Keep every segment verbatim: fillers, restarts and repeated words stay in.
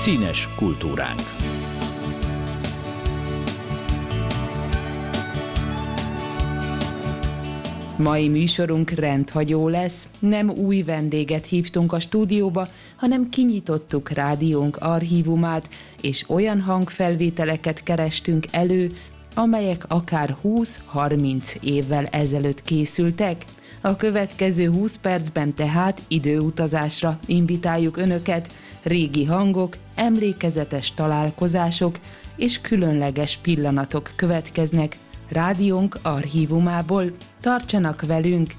Színes kultúránk. Mai műsorunk rendhagyó lesz, nem új vendéget hívtunk a stúdióba, hanem kinyitottuk rádiónk archívumát, és olyan hangfelvételeket kerestünk elő, amelyek akár húsz-harminc évvel ezelőtt készültek. A következő húsz percben tehát időutazásra invitáljuk Önöket, régi hangok, emlékezetes találkozások és különleges pillanatok következnek rádiónk archívumából. Tartsanak velünk!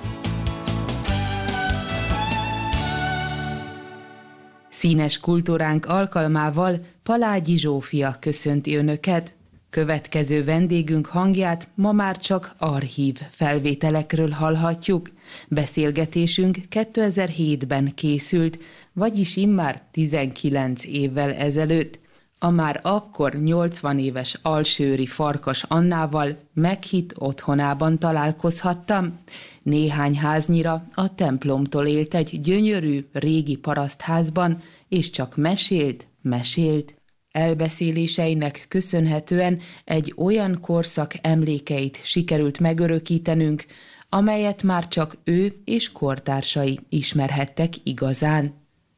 Színes kultúránk alkalmával Palágyi Zsófia köszönti Önöket. Következő vendégünk hangját ma már csak archív felvételekről hallhatjuk. Beszélgetésünk kétezer-hétben készült, vagyis immár tizenkilenc évvel ezelőtt. A már akkor nyolcvan éves alsőri Farkas Annával meghitt otthonában találkozhattam. Néhány háznyira a templomtól élt egy gyönyörű, régi parasztházban, és csak mesélt, mesélt. Elbeszéléseinek köszönhetően egy olyan korszak emlékeit sikerült megörökítenünk, amelyet már csak ő és kortársai ismerhettek igazán.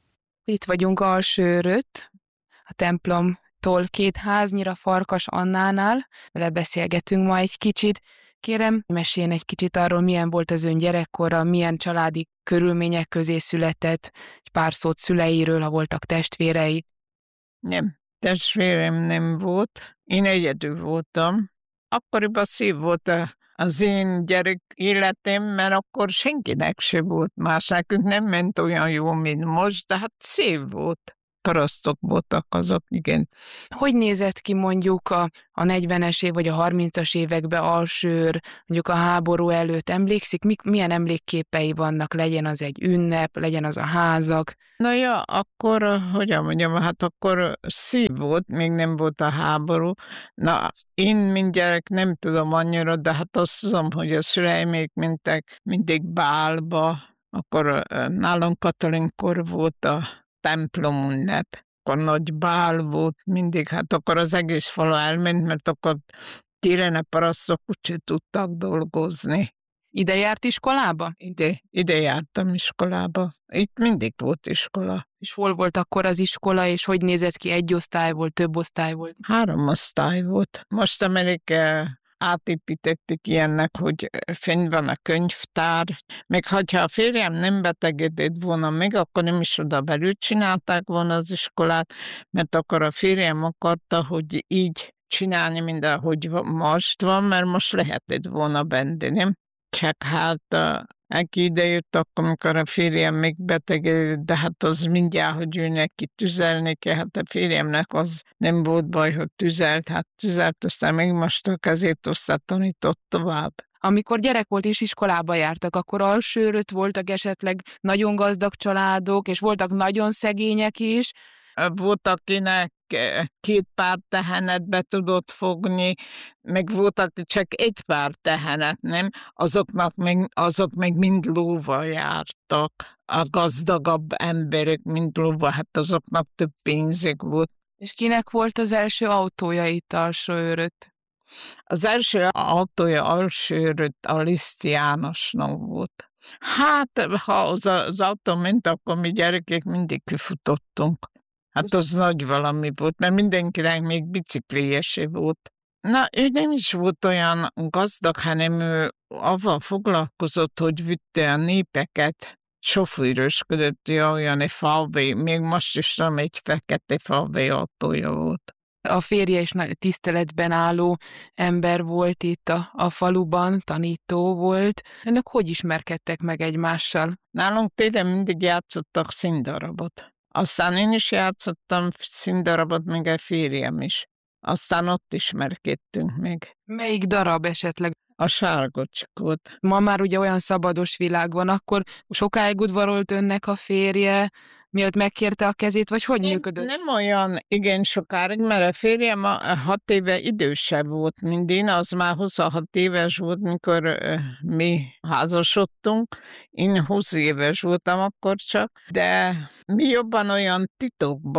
Itt vagyunk Alsőrött, a templomtól két háznyira Farkas Annánál, vele beszélgetünk ma egy kicsit. Kérem, meséljen egy kicsit arról, milyen volt az ön gyerekkora, milyen családi körülmények közé született, egy pár szót szüleiről, ha voltak testvérei. Nem, testvérem nem volt, én egyedül voltam. Akkoriban szép volt az én gyerek életem, mert akkor senkinek se volt más. Nekünk nem ment olyan jó, mint most, de hát szép volt. Parasztok voltak azok, igen. Hogy nézett ki mondjuk a, a negyvenes év vagy a harmincas években Alsőr, mondjuk a háború előtt emlékszik? Mik, milyen emlékképei vannak? Legyen az egy ünnep, legyen az a házak? Na ja, akkor, hogyan mondjam, hát akkor szív volt, még nem volt a háború. Na, én, mint gyerek nem tudom annyira, de hát azt tudom, hogy a szüleim még mentek mindig bálba, akkor nálunk Katalinkor volt a templom ünnep. Akkor nagy bál volt mindig, hát akkor az egész falu elment, mert akkor télen parasztok úgyse tudtak dolgozni. Ide járt iskolába? Ide, ide jártam iskolába. Itt mindig volt iskola. És hol volt akkor az iskola, és hogy nézett ki? Egy osztály volt, több osztály volt? Három osztály volt. Most Amerika átépítették ilyennek, hogy fenn van a könyvtár, meg ha a férjem nem betegedett volna meg, akkor nem is oda belül csinálták volna az iskolát, mert akkor a férjem akarta, hogy így csinálni, mint ahogy most van, mert most lehetett volna benne, nem? Csak hát aki idejött akkor, amikor a férjem még betegedett, de hát az mindjárt, hogy ő neki tüzelni kell, hát a férjemnek az nem volt baj, hogy tüzelt, hát tüzelt, aztán még mostak, ezért aztán tanított tovább. Amikor gyerek volt és iskolába jártak, akkor Alsőrött voltak esetleg nagyon gazdag családok, és voltak nagyon szegények is. Volt, akinek két pár tehenet be tudott fogni, meg volt, aki csak egy pár tehenet, nem? Azoknak meg, azok meg mind lóval jártak. A gazdagabb emberek mind lóval, hát azoknak több pénzük volt. És kinek volt az első autója itt Alsőrött? Az első autója Alsőrött a Liszt Jánosnak volt. Hát, ha az, az autó ment, akkor mi gyerekek mindig kifutottunk. Hát az nagy valami volt, mert mindenkinek még bicikléje se volt. Na, ő nem is volt olyan gazdag, hanem ő avval foglalkozott, hogy vitte a népeket, sofőrösködött, olyan egy ef vé, még most is nem egy fekete ef vé autója volt. A férje is nagy tiszteletben álló ember volt itt a, a faluban, tanító volt. Önök hogy ismerkedtek meg egymással? Nálunk télen mindig játszottak színdarabot. Aztán én is játszottam színdarabot, meg a férjem is. Aztán ott ismerkedtünk meg. Melyik darab esetleg? A Sárgocskót. Ma már ugye olyan szabados világ van, akkor sokáig udvarolt önnek a férje, miatt megkérte a kezét, vagy hogy nem, működött? Nem olyan igen sokáig, mert a férjem a hat éve idősebb volt, mint én, az már huszonhat éves volt, mikor uh, mi házasodtunk. Én húsz éves voltam akkor csak, de mi jobban olyan titokba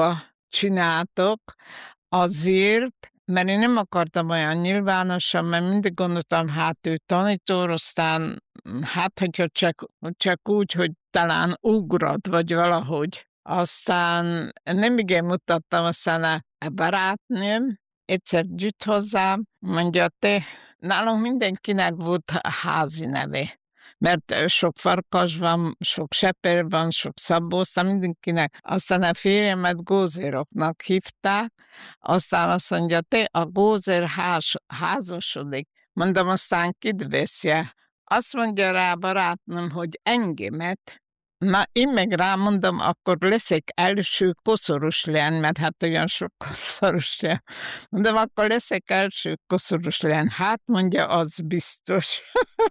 csináltok, azért, mert én nem akartam olyan nyilvánosan, mert mindig gondoltam, hát ő tanító, aztán hát, hogyha csak, csak úgy, hogy talán ugrat, vagy valahogy. Aztán nem igen mutattam, aztán a barátnőm egyszer gyűjt hozzám, mondja, te, nálunk mindenkinek volt házi neve. Mert sok farkas van, sok seper van, sok szabó, aztán mindenkinek. Aztán a férjemet gózéroknak hívták, aztán azt mondja, te a gózér ház, házasodik. Mondom, aztán kit veszje. Azt mondja rá barátnőm, hogy engemet. Na, én meg rámondom, akkor leszek első koszorús leány, mert hát olyan sok koszorús leány. Mondom, akkor leszek első koszorús leány. Hát mondja, az biztos.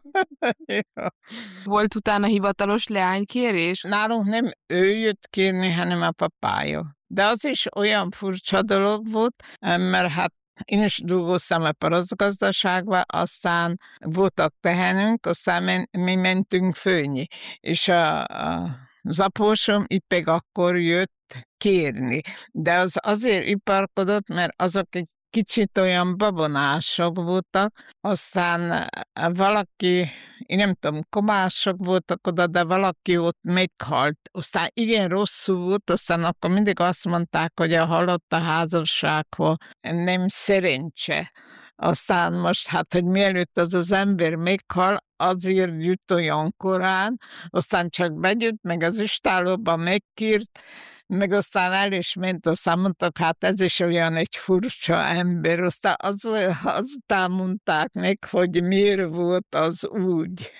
Ja. Volt utána hivatalos leánykérés? Nálunk nem ő jött kérni, hanem a papája. De az is olyan furcsa dolog volt, mert hát én is dolgoztam a parasztgazdaságban, aztán voltak tehenünk, aztán men, mi mentünk főnyi. És a, a, az apósom éppen akkor jött kérni. De az azért iparkodott, mert azok egy kicsit olyan babonások voltak, aztán valaki, én nem tudom, komások voltak oda, de valaki ott meghalt. Aztán igen rosszul volt, aztán akkor mindig azt mondták, hogy a halott a házassághoz nem szerencse. Aztán most hát, hogy mielőtt az az ember meghal, azért jut olyan korán, aztán csak begyűjt, meg az istálóba megkírt, meg aztán el is ment, aztán mondtak, hát ez is olyan egy furcsa ember, aztán az, azután mondták meg, hogy miért volt az úgy.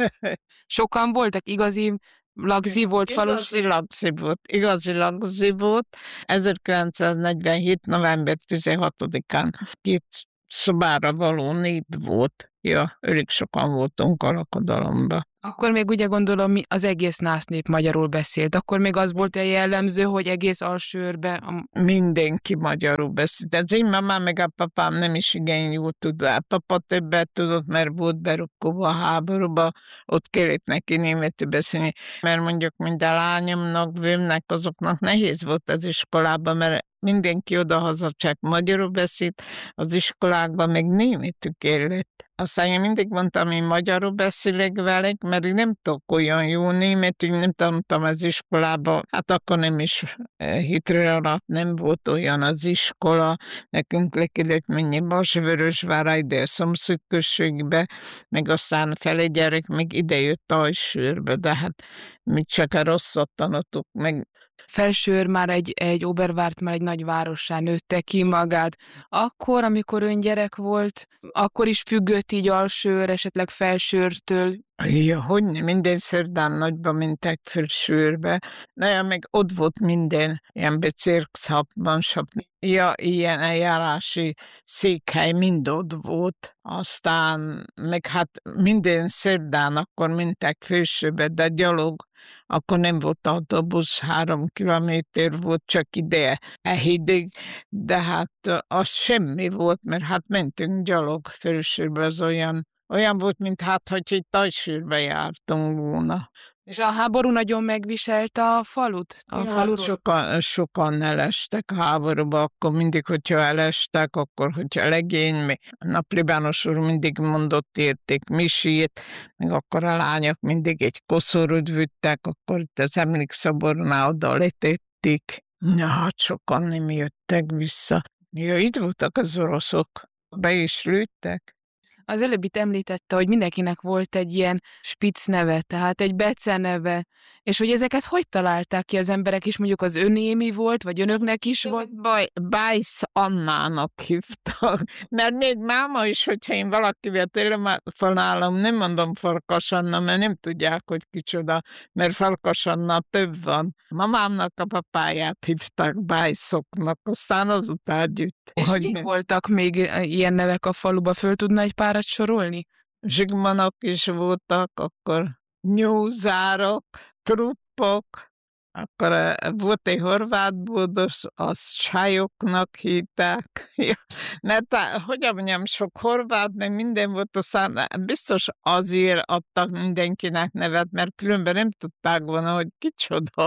Sokan voltak, igazi lagzi volt falos? Igazi lagzi volt, igazi lagzi volt. ezerkilencszáznegyvenhét. november tizenhatodikán két szobára való nép volt. Ja, elég sokan voltunk a lakodalomban. Akkor még ugye gondolom, az egész násznép magyarul beszélt. Akkor még az volt a jellemző, hogy egész Alsőrbe... A... Mindenki magyarul beszélt. Az én mamám meg a papám nem is igen jól tud. A papa többet tudott, mert volt berukkolva a háborúba, ott kellett neki németül beszélni. Mert mondjuk minden lányomnak, vőmnek, azoknak nehéz volt az iskolában, mert mindenki odahaza csak magyarul beszélt, az iskolákban meg németül kellett. Aztán én mindig mondtam, én magyarul beszélek velük, mert én nem tudok olyan jó németül, nem tanultam az iskolába. Hát akkor nem is hitre alatt nem volt olyan az iskola. Nekünk le kellett menni Basvörösvárra, ide a szomszédközségbe, meg aztán fele gyerek meg ide jött Alsőrbe, de hát mi csak a rosszat tanultuk meg. Felsőr már egy, egy Obervárt, már egy nagy várossá nőtte ki magát. Akkor, amikor ön gyerek volt, akkor is függött így Alsőr, esetleg Felsőrtől? Ja, hogyne, minden szerdán nagyba mentek Felsőrbe. Na ja, meg ott volt minden, ilyen bezirkszhauptban, ja, ilyen eljárási székhely mind ott volt. Aztán meg hát minden szerdán akkor mentek Felsőbe, de gyalog. Akkor nem volt autóbusz, három kilométer volt csak ide, ehidig, de hát az semmi volt, mert hát mentünk gyalog Felsőbe, az olyan, olyan volt, mint hát, hogy itt Alsőrbe jártunk volna. És a háború nagyon megviselte a falut? A ja, faluról? Sokan, sokan elestek a háborúba, akkor mindig, hogyha elestek, akkor, hogyha legény, a naplibános úr mindig mondott érték misét, meg akkor a lányok mindig egy koszorút vittek, akkor itt az emlékszobornál oda letették. Ja, hát sokan nem jöttek vissza. Ja, itt voltak az oroszok, be is lőttek. Az előbbit említette, hogy mindenkinek volt egy ilyen spitz neve, tehát egy beceneve, és hogy ezeket hogy találták ki az emberek is, mondjuk az önémi volt, vagy önöknek is volt? Baj, Bajsz Annának hívtak, mert még máma is, hogyha én valakivel telefonálom, nem mondom Farkas Anna, mert nem tudják, hogy kicsoda, mert Farkas Anna több van. Mamámnak a papáját hívták Bajszoknak, aztán azután gyűjt. És hogy mik meg... voltak még ilyen nevek a faluba? Föl tudna egy párat sorolni? Zsigmanok is voltak, akkor nyúzárok, truppok, akkor volt egy horvát bódos, azt sájoknak hívták. Mert hogy mondjam, sok horvát, meg minden volt, aztán biztos azért adtak mindenkinek nevet, mert különben nem tudták volna, hogy kicsoda.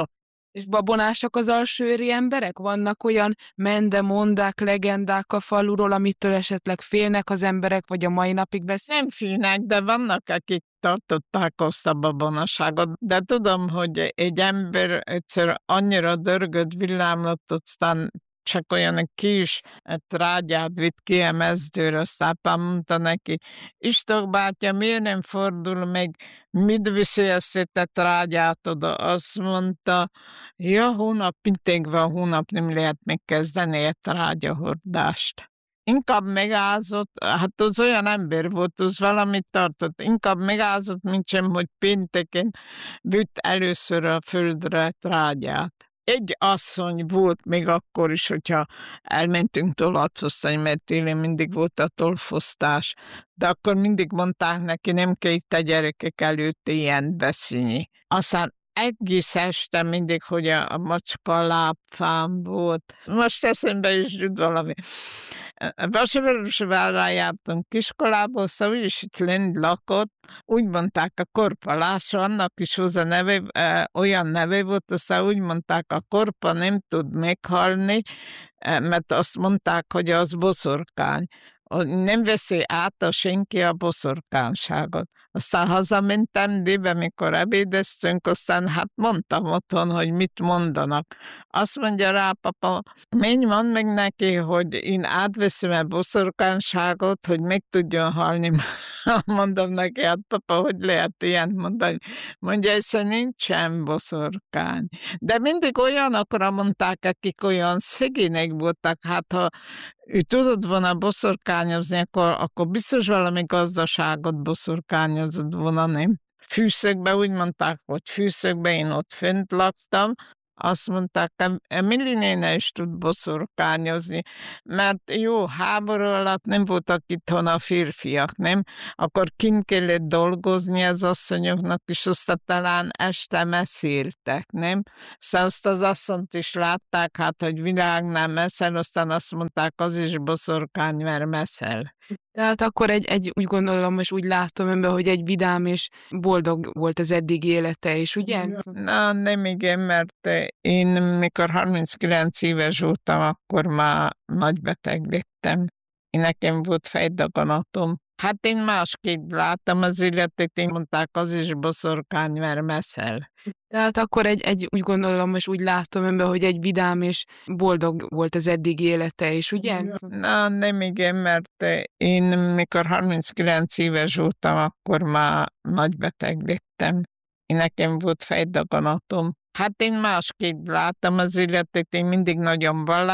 És babonásak az alsóőri emberek? Vannak olyan mende-mondák, legendák a faluról, amitől esetleg félnek az emberek, vagy a mai napig beszélnek? Nem félnek, de vannak, akik tartották azt a babonaságot. De tudom, hogy egy ember egyszer annyira dörgött, villámlott, aztán csak olyan egy kis trágyát vitt ki a mezdőre, aztán mondta neki, Istok bátya, miért nem fordul meg, mit viszi ezt a trágyát oda? Azt mondta, ja, hónap, mindig van hónap, nem lehet megkezdeni a trágyahordást. Inkább megázott, hát az olyan ember volt, az valamit tartott, inkább megázott, mint sem, hogy pénteken vitt először a földre trágyát. Egy asszony volt még akkor is, hogyha elmentünk tolat fosztani, mert télen mindig volt a tolfosztás, de akkor mindig mondták neki, nem kell itt a gyerekek előtt ilyen beszélni. Aztán egész este mindig, hogy a macska lábfám volt. Most eszembe is jut valami. Vasárosvárra jártunk iskolába, szóval is itt lent lakott, úgy mondták a korpalás, annak is hozzá neve, olyan neve volt, aztán úgy mondták, a korpa nem tud meghalni, mert azt mondták, hogy az boszorkány. Nem veszi át a senki a boszorkánságot. Aztán hazamentem, de mikor ebédeztünk, aztán hát mondtam otthon, hogy mit mondanak. Azt mondja rá, papa, menj, mondd meg neki, hogy én átveszem a boszorkánságot, hogy meg tudjon halni. Mondom neki, hát papa, hogy lehet ilyent mondani? Mondja, ez nincsen boszorkány. De mindig olyanokra mondták, akik olyan szegények voltak, hát ha ő tudott volna boszorkányozni, akkor, akkor biztos valami gazdaságot boszorkányozott volna, nem? Fűszögbe úgy mondták, hogy fűszögbe, én ott fönt laktam, azt mondták, Emili néne is tud boszorkányozni, mert jó, háború alatt nem voltak itthon a férfiak, nem? Akkor kint kellett dolgozni az asszonyoknak, és aztán talán este messzéltek, nem? Szóval azt az asszonyt is látták, hát, hogy világnál messzel, aztán azt mondták, az is boszorkány, mert messzel. Tehát akkor egy, egy, úgy gondolom, és úgy látom önben, hogy egy vidám és boldog volt az eddigi élete is, ugye? Na, nem igen, mert én mikor harminckilenc éves voltam, akkor már nagybeteg lettem. Én nekem volt fejdaganatom. Hát én másképp láttam az életet, én mondták, az is boszorkány, mert messzel. Tehát akkor egy, egy, úgy gondolom, és úgy látom önben, hogy egy vidám és boldog volt az eddigi élete is, ugye? Na, nem igen, mert én mikor harminckilenc éves voltam, akkor már nagybeteg lettem. Én nekem volt fejdaganatom. Hát én másképp láttam az életet, én mindig nagyon vallás